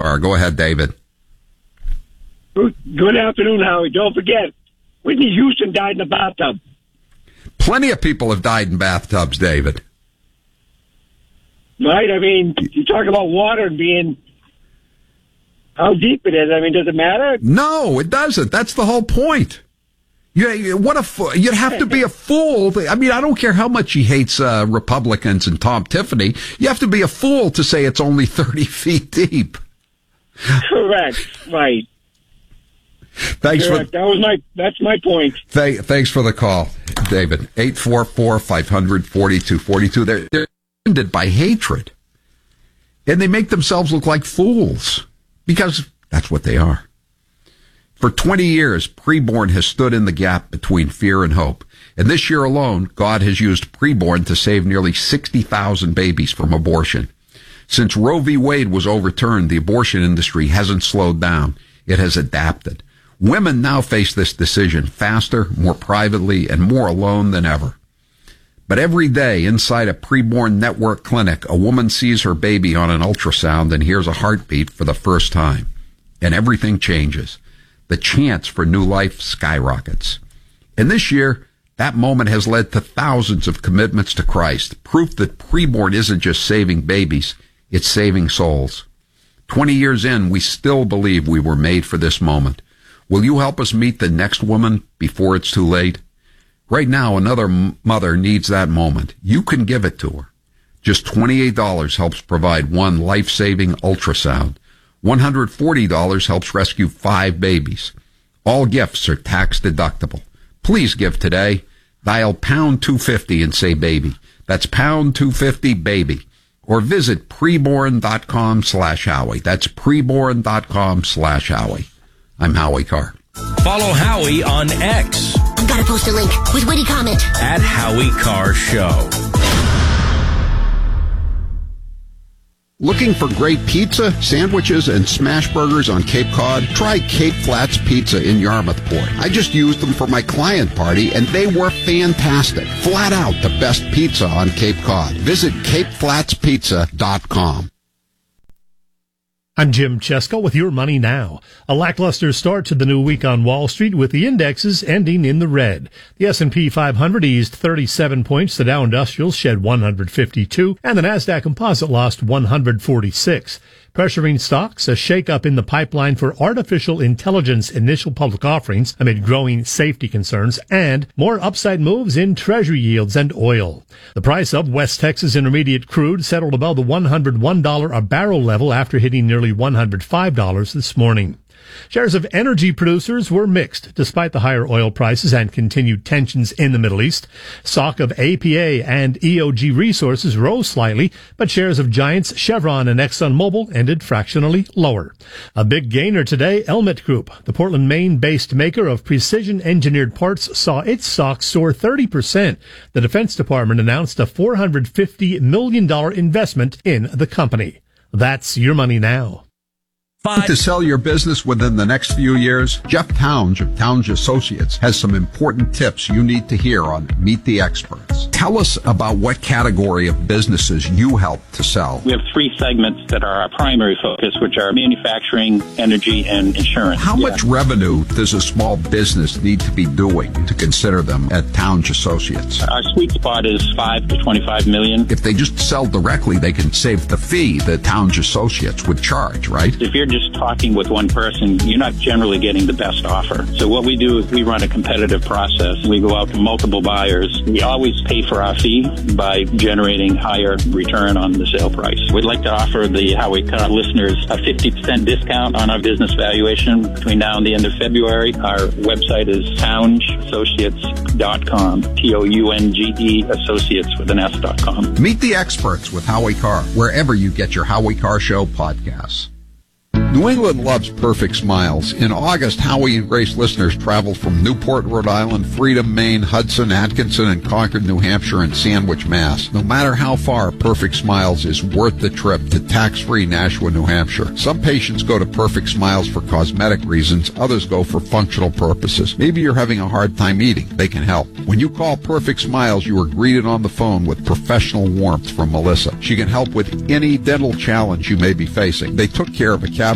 Car. Go ahead, David. Good afternoon, Howie. Don't forget, Whitney Houston died in a bathtub. Plenty of people have died in bathtubs, David. Right? I mean, you talk about water and being how deep it is. I mean, does it matter? No, it doesn't. That's the whole point. You'd have to be a fool. I mean, I don't care how much he hates Republicans and Tom Tiffany. You have to be a fool to say it's only 30 feet deep. Correct. Right. Thanks Correct. That's my point. Thanks for the call, David. 844-500-4242. They're offended by hatred. And they make themselves look like fools. Because that's what they are. For 20 years, Preborn has stood in the gap between fear and hope. And this year alone, God has used Preborn to save nearly 60,000 babies from abortion. Since Roe v. Wade was overturned, the abortion industry hasn't slowed down. It has adapted. Women now face this decision faster, more privately, and more alone than ever. But every day inside a Preborn network clinic, a woman sees her baby on an ultrasound and hears a heartbeat for the first time. And everything changes. The chance for new life skyrockets. And this year, that moment has led to thousands of commitments to Christ, proof that Preborn isn't just saving babies, it's saving souls. 20 years in, we still believe we were made for this moment. Will you help us meet the next woman before it's too late? Right now, another mother needs that moment. You can give it to her. Just $28 helps provide one life-saving ultrasound. $140 helps rescue 5 babies. All gifts are tax deductible. Please give today. Dial pound 250 and say baby. That's pound 250 baby. Or visit preborn.com/Howie. That's preborn.com/Howie. I'm Howie Carr. Follow Howie on X. I've got to post a link with witty comment. At Howie Carr Show. Looking for great pizza, sandwiches, and smash burgers on Cape Cod? Try Cape Flats Pizza in Yarmouthport. I just used them for my client party, and they were fantastic. Flat out the best pizza on Cape Cod. Visit CapeFlatsPizza.com. I'm Jim Chesko with Your Money Now. A lackluster start to the new week on Wall Street with the indexes ending in the red. The S&P 500 eased 37 points, the Dow Industrial shed 152, and the Nasdaq Composite lost 146. Pressuring stocks, a shakeup in the pipeline for artificial intelligence initial public offerings amid growing safety concerns, and more upside moves in Treasury yields and oil. The price of West Texas Intermediate crude settled above the $101 a barrel level after hitting nearly $105 this morning. Shares of energy producers were mixed despite the higher oil prices and continued tensions in the Middle East. Stock of APA and EOG Resources rose slightly, but shares of giants Chevron and ExxonMobil ended fractionally lower. A big gainer today, Elmet Group, the Portland, Maine-based maker of precision-engineered parts, saw its stock soar 30%. The Defense Department announced a $450 million investment in the company. That's Your Money Now. To sell your business within the next few years, Jeff Townge of Townge Associates has some important tips you need to hear on Meet the Experts. Tell us about what category of businesses you help to sell. We have 3 segments that are our primary focus, which are manufacturing, energy, and insurance. How much revenue does a small business need to be doing to consider them at Townge Associates? Our sweet spot is $5 to $25 million. If they just sell directly, they can save the fee that Townge Associates would charge, right? If you're just talking with one person, you're not generally getting the best offer. So what we do is we run a competitive process. We go out to multiple buyers. We always pay for our fee by generating higher return on the sale price. We'd like to offer the Howie Carr listeners a 50% discount on our business valuation between now and the end of February. Our website is towngeassociates.com, Tounge associates with an S.com. Meet the Experts with Howie Carr, wherever you get your Howie Carr Show podcasts. New England loves perfect smiles. In August, Howie and Grace listeners traveled from Newport, Rhode Island, Freedom, Maine, Hudson, Atkinson, and Concord, New Hampshire, and Sandwich, Mass. No matter how far, Perfect Smiles is worth the trip to tax-free Nashua, New Hampshire. Some patients go to Perfect Smiles for cosmetic reasons. Others go for functional purposes. Maybe you're having a hard time eating. They can help. When you call Perfect Smiles, you are greeted on the phone with professional warmth from Melissa. She can help with any dental challenge you may be facing. They took care of a cavity